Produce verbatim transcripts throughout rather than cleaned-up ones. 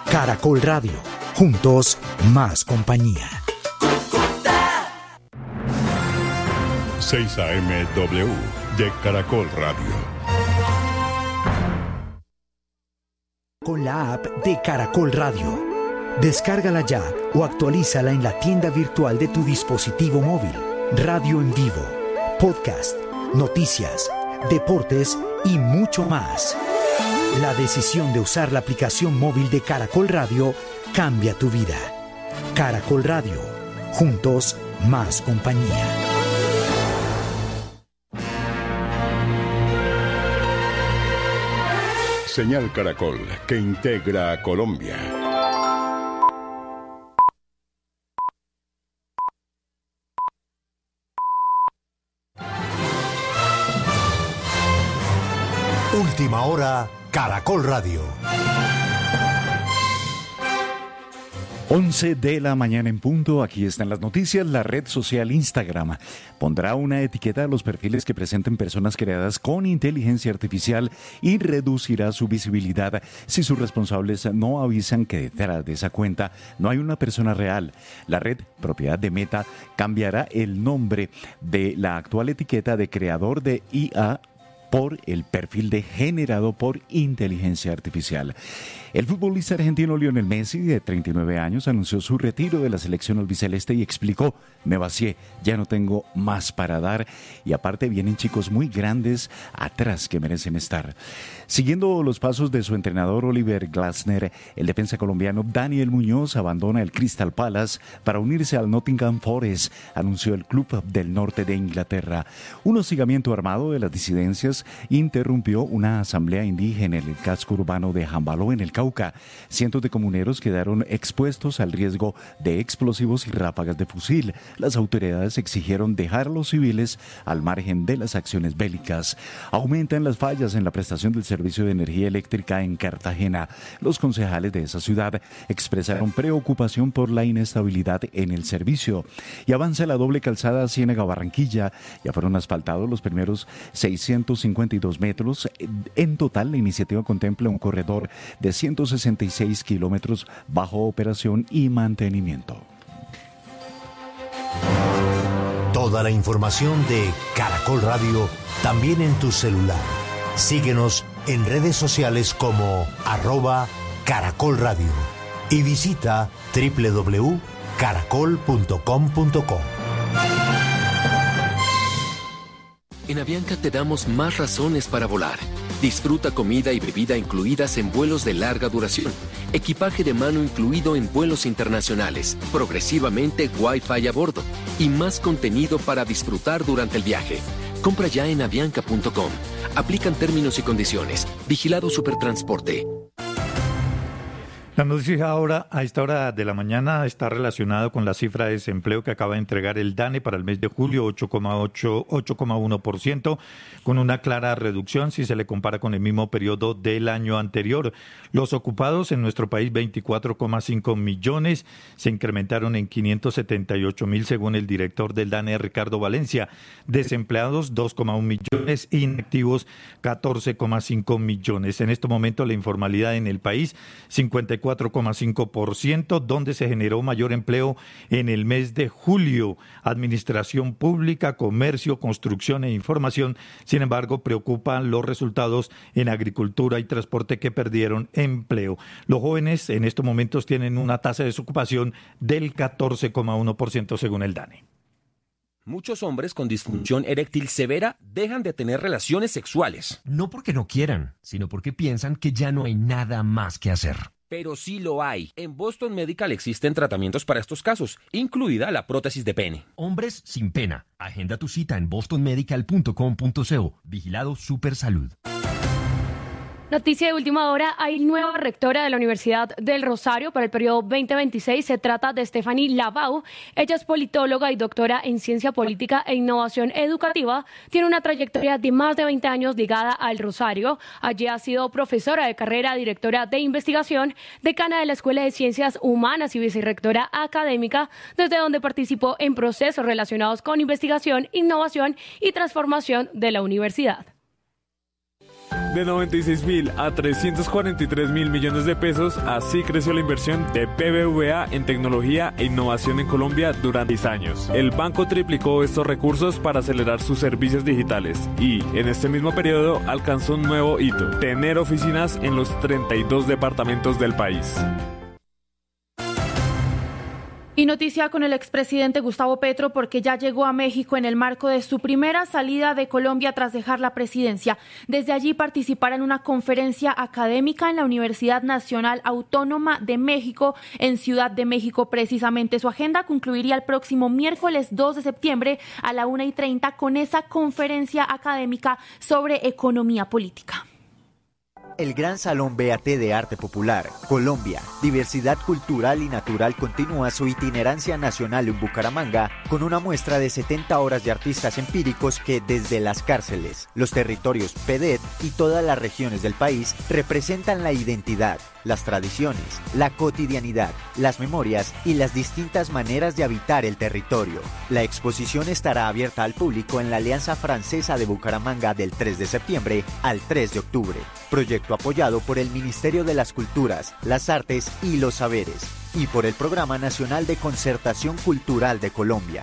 Caracol Radio. Juntos, más compañía. seis A M W de Caracol Radio. Con la app de Caracol Radio. Descárgala ya o actualízala en la tienda virtual de tu dispositivo móvil. Radio en vivo, podcast, noticias, deportes y mucho más. La decisión de usar la aplicación móvil de Caracol Radio cambia tu vida. Caracol Radio. Juntos, más compañía. Señal Caracol, que integra a Colombia. Última hora, Caracol Radio. once de la mañana en punto, aquí están las noticias. La red social Instagram pondrá una etiqueta a los perfiles que presenten personas creadas con inteligencia artificial y reducirá su visibilidad si sus responsables no avisan que detrás de esa cuenta no hay una persona real. La red, propiedad de Meta, cambiará el nombre de la actual etiqueta de creador de I A por el perfil de generado por inteligencia artificial. El futbolista argentino Lionel Messi, de treinta y nueve años, anunció su retiro de la selección albiceleste y explicó: me vacié, ya no tengo más para dar, y aparte vienen chicos muy grandes atrás que merecen estar. Siguiendo los pasos de su entrenador Oliver Glasner, el defensa colombiano Daniel Muñoz abandona el Crystal Palace para unirse al Nottingham Forest, anunció el club del norte de Inglaterra. Un hostigamiento armado de las disidencias interrumpió una asamblea indígena en el casco urbano de Jambaló, en el Cauca. Cientos de comuneros quedaron expuestos al riesgo de explosivos y ráfagas de fusil. Las autoridades exigieron dejar a los civiles al margen de las acciones bélicas. Aumentan las fallas en la prestación del servicio de energía eléctrica en Cartagena. Los concejales de esa ciudad expresaron preocupación por la inestabilidad en el servicio. Y avanza la doble calzada Ciénaga-Barranquilla. Ya fueron asfaltados los primeros seiscientos cincuenta y dos metros. En total, la iniciativa contempla un corredor de ciento sesenta y seis kilómetros bajo operación y mantenimiento. Toda la información de Caracol Radio también en tu celular. Síguenos en redes sociales como arroba Caracol Radio y visita doble u doble u doble u punto caracol punto com punto co. En Avianca te damos más razones para volar. Disfruta comida y bebida incluidas en vuelos de larga duración, equipaje de mano incluido en vuelos internacionales, progresivamente Wi-Fi a bordo y más contenido para disfrutar durante el viaje. Compra ya en avianca punto com. Aplican términos y condiciones. Vigilado Supertransporte. La noticia ahora, a esta hora de la mañana, está relacionada con la cifra de desempleo que acaba de entregar el DANE para el mes de julio, ocho coma uno por ciento, con una clara reducción si se le compara con el mismo periodo del año anterior. Los ocupados en nuestro país, veinticuatro coma cinco millones, se incrementaron en quinientos setenta y ocho mil según el director del DANE, Ricardo Valencia. Desempleados, dos coma uno millones, inactivos, catorce coma cinco millones. En este momento la informalidad en el país, cincuenta y cuatro coma cinco por ciento, donde se generó mayor empleo en el mes de julio. Administración pública, comercio, construcción e información. Sin embargo, preocupan los resultados en agricultura y transporte, que perdieron empleo. Los jóvenes en estos momentos tienen una tasa de desocupación del catorce coma uno por ciento según el DANE. Muchos hombres con disfunción eréctil severa dejan de tener relaciones sexuales. No porque no quieran, sino porque piensan que ya no hay nada más que hacer. Pero sí lo hay. En Boston Medical existen tratamientos para estos casos, incluida la prótesis de pene. Hombres sin pena. Agenda tu cita en boston medical punto com punto co. Vigilado Supersalud. Noticia de última hora, hay nueva rectora de la Universidad del Rosario para el periodo veinte veintiséis. Se trata de Stephanie Lavau. Ella es politóloga y doctora en Ciencia Política e Innovación Educativa. Tiene una trayectoria de más de veinte años ligada al Rosario. Allí ha sido profesora de carrera, directora de investigación, decana de la Escuela de Ciencias Humanas y vicerrectora académica, desde donde participó en procesos relacionados con investigación, innovación y transformación de la universidad. De noventa y seis mil a trescientos cuarenta y tres mil millones de pesos, así creció la inversión de B B V A en tecnología e innovación en Colombia durante seis años. El banco triplicó estos recursos para acelerar sus servicios digitales y, en este mismo periodo, alcanzó un nuevo hito: tener oficinas en los treinta y dos departamentos del país. Y noticia con el expresidente Gustavo Petro, porque ya llegó a México en el marco de su primera salida de Colombia tras dejar la presidencia. Desde allí participará en una conferencia académica en la Universidad Nacional Autónoma de México en Ciudad de México. Precisamente su agenda concluiría el próximo miércoles dos de septiembre a la una y treinta con esa conferencia académica sobre economía política. El Gran Salón B A T de Arte Popular, Colombia, Diversidad Cultural y Natural continúa su itinerancia nacional en Bucaramanga con una muestra de setenta horas de artistas empíricos que desde las cárceles, los territorios P E D E T y todas las regiones del país representan la identidad, las tradiciones, la cotidianidad, las memorias y las distintas maneras de habitar el territorio. La exposición estará abierta al público en la Alianza Francesa de Bucaramanga del tres de septiembre al tres de octubre. Proyecto apoyado por el Ministerio de las Culturas, las Artes y los Saberes y por el Programa Nacional de Concertación Cultural de Colombia.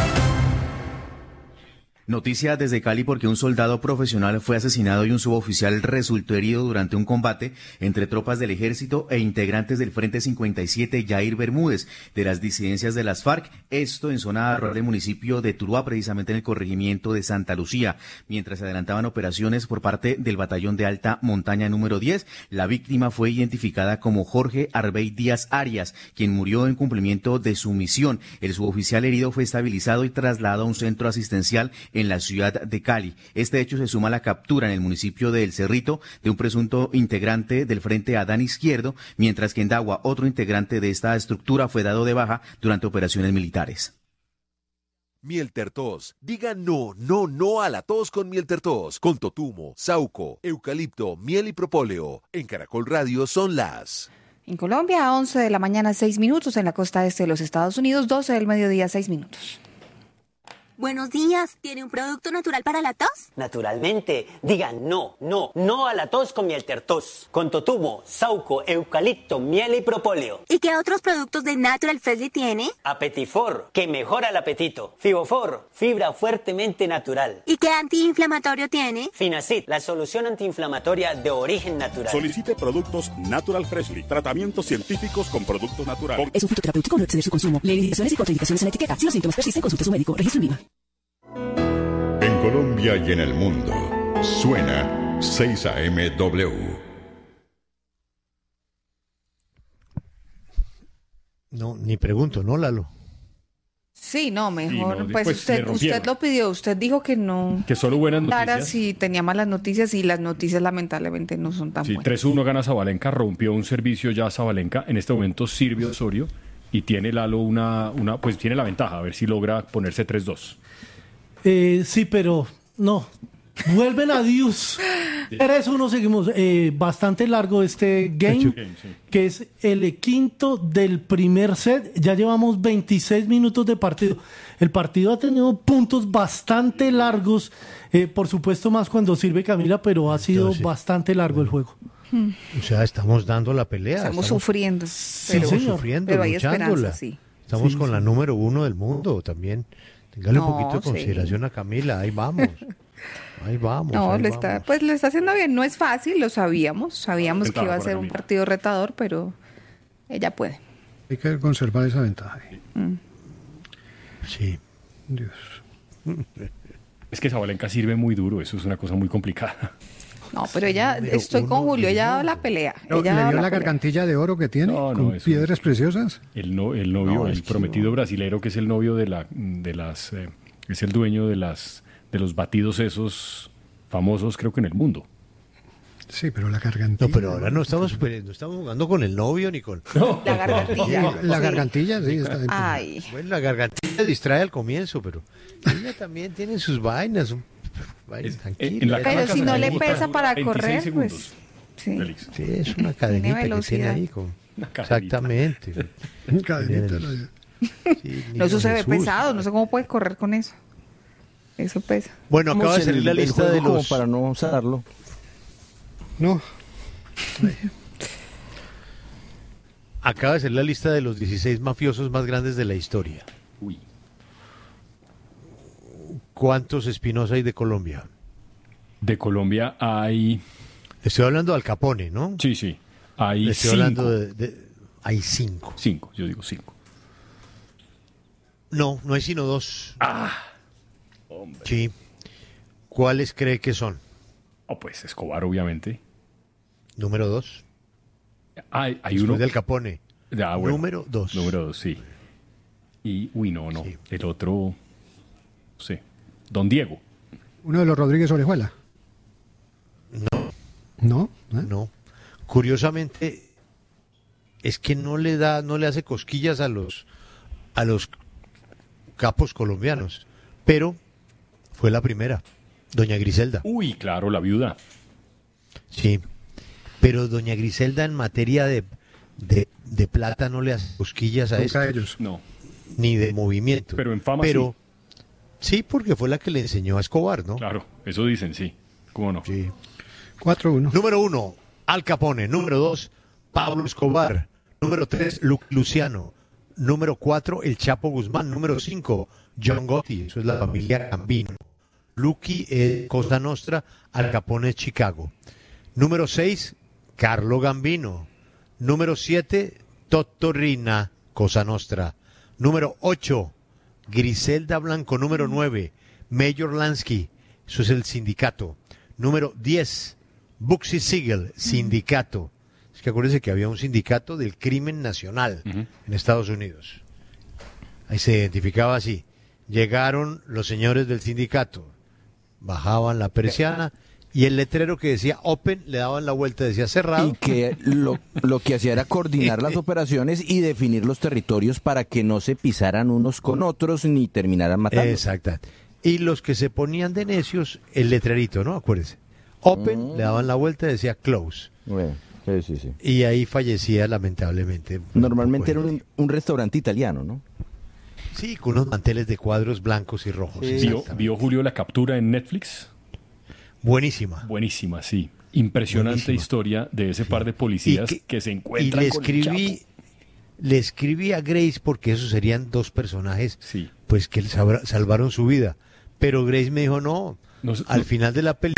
Noticia desde Cali porque un soldado profesional fue asesinado y un suboficial resultó herido durante un combate entre tropas del ejército e integrantes del Frente cincuenta y siete Yair Bermúdez de las disidencias de las FARC, esto en zona rural del municipio de Tuluá, precisamente en el corregimiento de Santa Lucía. Mientras se adelantaban operaciones por parte del batallón de alta montaña número diez, la víctima fue identificada como Jorge Arbey Díaz Arias, quien murió en cumplimiento de su misión. El suboficial herido fue estabilizado y trasladado a un centro asistencial en la ciudad de Cali. Este hecho se suma a la captura en el municipio de El Cerrito de un presunto integrante del Frente Adán Izquierdo, mientras que en Dagua otro integrante de esta estructura fue dado de baja durante operaciones militares. Miel Tertos. Diga no, no, no a la tos con Miel Tertos. Con totumo, sauco, eucalipto, miel y propóleo. En Caracol Radio son las... En Colombia, a once de la mañana, seis minutos. En la costa este de los Estados Unidos, doce del mediodía, seis minutos. Buenos días, ¿tiene un producto natural para la tos? Naturalmente, digan no, no, no a la tos con Miel Tertos, con totumo, sauco, eucalipto, miel y propóleo. ¿Y qué otros productos de Natural Freshly tiene? Apetifor, que mejora el apetito. Fibofor, fibra fuertemente natural. ¿Y qué antiinflamatorio tiene? Finacid, la solución antiinflamatoria de origen natural. Solicite productos Natural Freshly, tratamientos científicos con productos naturales. Es un fitoterapéutico, no exceder su consumo. Lee indicaciones y contraindicaciones en la etiqueta. Si los síntomas persisten, consulte a su médico. Registro en Viva. En Colombia y en el mundo, suena seis A M W. No, ni pregunto, ¿no, Lalo? Sí, no, mejor. Sí, no, pues usted, usted lo pidió, usted dijo que no. Que solo buenas noticias. Clara, sí, tenía malas noticias y las noticias lamentablemente no son tan sí, buenas. tres uno gana Zabalenka, rompió un servicio ya Zabalenka. En este momento sirve Osorio y tiene Lalo una, una, pues tiene la ventaja, a ver si logra ponerse tres dos. Eh, sí, pero no. Vuelven a Dios. tres uno seguimos. Eh, bastante largo este game, que es el quinto del primer set. Ya llevamos veintiséis minutos de partido. El partido ha tenido puntos bastante largos. Eh, por supuesto, más cuando sirve Camila, pero ha sido Entonces, bastante largo el juego. O sea, estamos dando la pelea. Estamos, estamos sufriendo. Sí, pero, estamos sufriendo, pero hay luchándola. esperanza, sí. Estamos sí, con sí. la número uno del mundo también. Téngale no, un poquito de consideración sí. a Camila, ahí vamos. Ahí vamos. No, ahí le vamos. está, pues lo está haciendo bien. No es fácil, lo sabíamos. Sabíamos que iba a ser un partido retador, pero ella puede. Hay que conservar esa ventaja. Mm. Sí. Dios. Es que Zabalenka sirve muy duro, eso es una cosa muy complicada. No, pero ella, pero estoy con Julio, ella ha dado la pelea. No, ella ¿Le dio la, la gargantilla de oro que tiene? No, no, con piedras es... preciosas. El, no, el novio, no, el prometido no. brasilero, que es el novio de la, de las, eh, es el dueño de las, de los batidos esos famosos, creo que en el mundo. Sí, pero la gargantilla. No, pero ahora no estamos, no estamos jugando con el novio ni con. No. La gargantilla. No, la gargantilla, sí. Está Ay. Bueno, la gargantilla distrae al comienzo, pero ella también tiene sus vainas. Es, la pero si no le pesa para correr, pues. Sí. sí, es una cadenita que tiene ahí. Con... Exactamente. Cadenita. Sí, no, eso se ve pesado, no sé cómo puede correr con eso. Eso pesa. Bueno, acaba de salir la lista de los. Como para no usarlo. No. Acaba de ser la lista de los dieciséis mafiosos más grandes de la historia. Uy. ¿Cuántos Espinosa hay de Colombia? De Colombia hay... Estoy hablando de Al Capone, ¿no? Sí, sí. Hay Estoy cinco. hablando de, de- Hay cinco. Cinco, yo digo cinco. No, no hay sino dos. Ah, hombre. Sí. ¿Cuáles cree que son? Oh, pues Escobar, obviamente. Número dos. Hay, hay Después uno... del Capone. Ah, bueno. Número dos. Número dos, sí. Y, uy, no, no. El otro, sí. Don Diego. Uno de los Rodríguez Orejuela. No. ¿No? ¿Eh? No. Curiosamente, es que no le da, no le hace cosquillas a los, a los capos colombianos. Pero fue la primera, doña Griselda. Uy, claro, la viuda. Sí. Pero doña Griselda en materia de, de, de plata no le hace cosquillas a Nunca esto. ellos. No. Ni de movimiento. Pero en fama Pero sí, porque fue la que le enseñó a Escobar, ¿no? Claro, eso dicen, sí. ¿Cómo no? Sí. cuatro uno. Número uno, Al Capone. Número dos, Pablo Escobar. Número tres, Lu- Luciano. Número cuatro, El Chapo Guzmán. Número cinco, John Gotti. Eso es la familia Gambino. Lucky es Cosa Nostra. Al Capone es Chicago. Número seis, Carlo Gambino. Número siete, Totto Rina, Cosa Nostra. Número ocho, Griselda Blanco. Número nueve, Mayor Lansky. Eso es el sindicato. Número diez, Buxy Siegel, sindicato. Es que acuérdense que había un sindicato del crimen nacional Ujú. en Estados Unidos. Ahí se identificaba así. Llegaron los señores del sindicato, bajaban la persiana y el letrero que decía open le daban la vuelta, decía cerrado. Y que lo, lo que hacía era coordinar las operaciones y definir los territorios para que no se pisaran unos con otros ni terminaran matando. Exacto. Y los que se ponían de necios, el letrerito, ¿no? Acuérdense. Open, Mm. le daban la vuelta y decía close. Bueno, sí, sí, sí. Y ahí fallecía lamentablemente. Normalmente era un, un restaurante italiano, ¿no? Sí, con unos manteles de cuadros blancos y rojos. ¿Vio, exactamente. vio Julio la captura en Netflix? Buenísima. Buenísima, sí. Impresionante Buenísima. historia de ese par de policías Y que, que- se Y encuentran le con el escribí, Chapo. le escribí a Grace porque esos serían dos personajes Sí. pues que le sabra- salvaron su vida. Pero Grace me dijo, no, Nos- al nos- final de la película